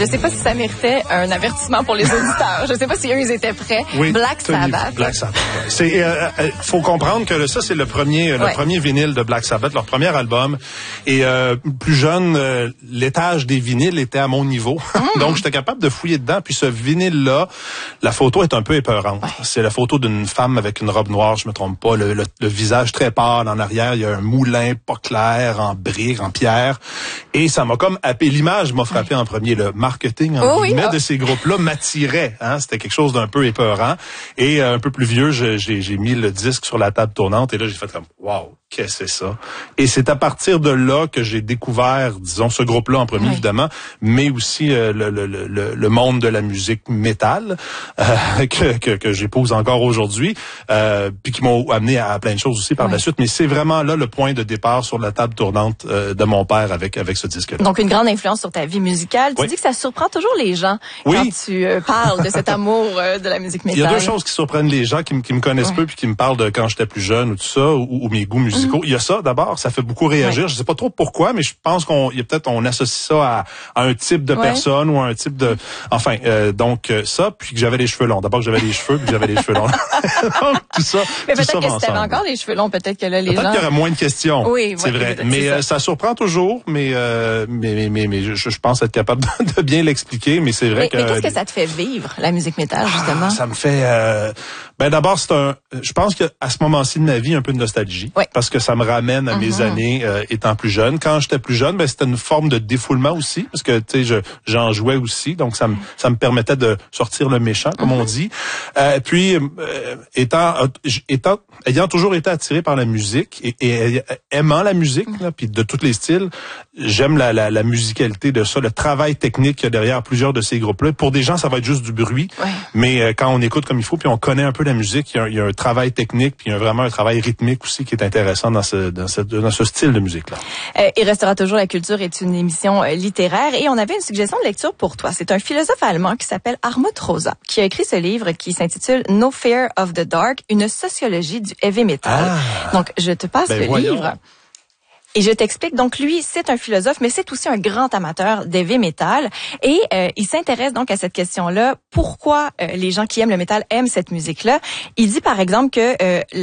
je sais pas si ça méritait un avertissement pour les auditeurs. Je sais pas si eux, ils étaient prêts. Oui, Black Sabbath. Black Sabbath. C'est, faut comprendre que ça, c'est le premier vinyle de Black Sabbath, leur premier album. Et plus jeune, l'étage des vinyles était à mon niveau. Donc, j'étais capable de fouiller dedans. Puis ce vinyle-là, la photo est un peu épeurante. Ouais. C'est la photo d'une femme avec une robe noire, je me trompe pas, le visage très pâle. En arrière, il y a un moulin pas clair, en briques, en pierre. Et ça m'a comme happé. L'image m'a frappé en premier. Le marketing, en guillemets, de ces groupes-là m'attirait. Hein? C'était quelque chose d'un peu épeurant. Et un peu plus vieux, j'ai mis le disque sur la table tournante. Et là, j'ai fait comme, wow, qu'est-ce que c'est ça? Et c'est à partir de là que j'ai découvert, disons, ce groupe-là en premier, évidemment, mais aussi le monde de la musique métal que j'épouse encore aujourd'hui, puis qui m'ont amené à plein de choses aussi par la suite. Mais c'est vraiment là le point de départ sur la table tournante de mon père avec ce disque-là. Donc, une grande influence sur ta vie musicale. Tu dis que ça surprend toujours les gens quand tu parles de cet amour de la musique métal. Il y a deux choses qui surprennent les gens qui me connaissent peu puis qui me parlent de quand j'étais plus jeune ou tout ça, ou mes goûts musicaux. Il y a ça, d'abord, ça fait beaucoup réagir. Je sais pas trop pourquoi, mais je pense on associe ça à un type de personne ou à un type de... Enfin, donc ça, puis que j'avais les cheveux longs. D'abord que j'avais les cheveux, puis que j'avais les cheveux longs. Donc, tout ça. Mais peut-être que si t'avais encore les cheveux longs, peut-être que là, les gens... Peut-être qu'il y aurait moins de questions. Oui, c'est vrai. Mais ça surprend toujours, mais je pense être capable de bien l'expliquer, mais c'est vrai que... Mais qu'est-ce que ça te fait vivre, la musique métal, justement? Ça me fait... d'abord, je pense qu'à ce moment-ci de ma vie, un peu de nostalgie. Parce que ça me ramène à mes années étant plus jeune. Quand j'étais plus jeune, c'était une forme de défoulement aussi, parce que tu sais, j'en jouais aussi, donc ça me permettait de sortir le méchant, comme on dit. Puis ayant toujours été attiré par la musique et aimant la musique, puis de tous les styles, j'aime la musicalité de ça, le travail technique qu'il y a derrière plusieurs de ces groupes-là. Pour des gens, ça va être juste du bruit, mais quand on écoute comme il faut, puis on connaît un peu la musique, il y a un travail technique, puis il y a vraiment un travail rythmique aussi qui est intéressant dans ce style de musique-là. Il restera toujours la culture est une émission littéraire et on avait une suggestion de lecture pour toi. C'est un philosophe allemand qui s'appelle Hartmut Rosa qui a écrit ce livre qui s'intitule No Fear of the Dark, une sociologie du heavy metal. Donc, je te passe le livre. Et je t'explique. Donc, lui, c'est un philosophe, mais c'est aussi un grand amateur d'heavy metal. Et il s'intéresse donc à cette question-là. Pourquoi les gens qui aiment le métal aiment cette musique-là? Il dit, par exemple, que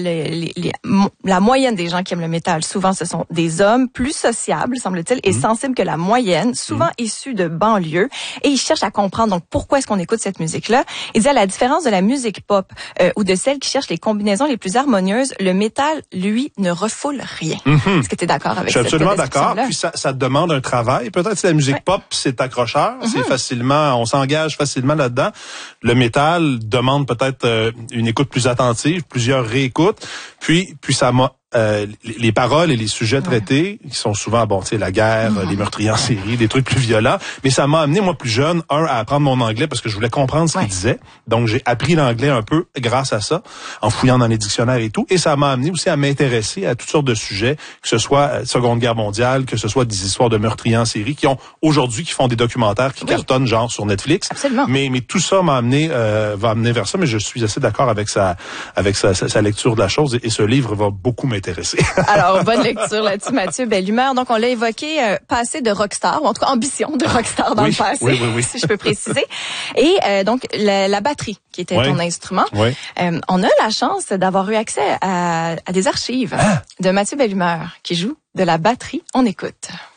la moyenne des gens qui aiment le métal, souvent, ce sont des hommes plus sociables, semble-t-il, et sensibles que la moyenne, souvent issus de banlieues. Et il cherche à comprendre, donc, pourquoi est-ce qu'on écoute cette musique-là? Il dit, à la différence de la musique pop ou de celle qui cherche les combinaisons les plus harmonieuses, le métal, lui, ne refoule rien. Est-ce que tu es d'accord? Je suis absolument d'accord. Puis ça demande un travail. Peut-être que la musique pop, c'est accrocheur, c'est facilement, on s'engage facilement là-dedans. Le métal demande peut-être une écoute plus attentive, plusieurs réécoutes. Puis ça m'a les paroles et les sujets traités, qui sont souvent, la guerre, les meurtriers en série, des trucs plus violents. Mais ça m'a amené, moi, plus jeune, à apprendre mon anglais parce que je voulais comprendre ce qu'il disait. Donc, j'ai appris l'anglais un peu grâce à ça, en fouillant dans les dictionnaires et tout. Et ça m'a amené aussi à m'intéresser à toutes sortes de sujets, que ce soit Seconde Guerre mondiale, que ce soit des histoires de meurtriers en série, qui font des documentaires qui cartonnent, genre, sur Netflix. Absolument. Mais tout ça va amener vers ça, mais je suis assez d'accord avec sa lecture de la chose. Et ce livre va beaucoup m'intéresser. Alors, bonne lecture là-dessus, Mathieu. Belle humeur. Donc, on l'a évoqué, passé de rockstar, ou en tout cas ambition de rockstar dans le passé, si je peux préciser. Et donc, la batterie, qui était ton instrument. On a la chance d'avoir eu accès à des archives de Mathieu Bellumeur, qui joue de la batterie. On écoute.